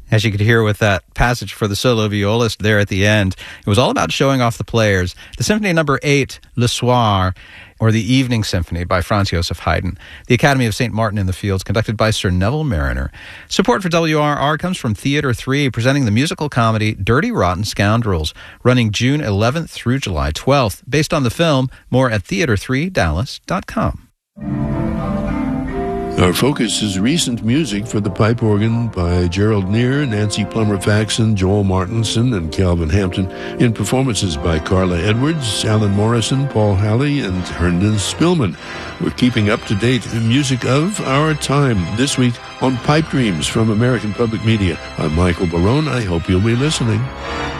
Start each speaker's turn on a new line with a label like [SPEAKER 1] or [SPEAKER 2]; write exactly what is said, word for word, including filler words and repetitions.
[SPEAKER 1] As you could hear with that passage for the solo violist there at the end, it was all about showing off the players. The Symphony Number eight, Le Soir, or the Evening Symphony by Franz Joseph Haydn. The Academy of Saint Martin in the Fields, conducted by Sir Neville Mariner. Support for W R R comes from Theatre three, presenting the musical comedy Dirty Rotten Scoundrels, running June eleventh through July twelfth. Based on the film, more at theatre three dallas dot com.
[SPEAKER 2] Our focus is recent music for the pipe organ by Gerald Neer, Nancy Plummer-Faxon, Joel Martinson, and Calvin Hampton, in performances by Carla Edwards, Alan Morrison, Paul Halley, and Herndon Spillman. We're keeping up to date the music of our time this week on Pipe Dreams from American Public Media. I'm Michael Barone. I hope you'll be listening.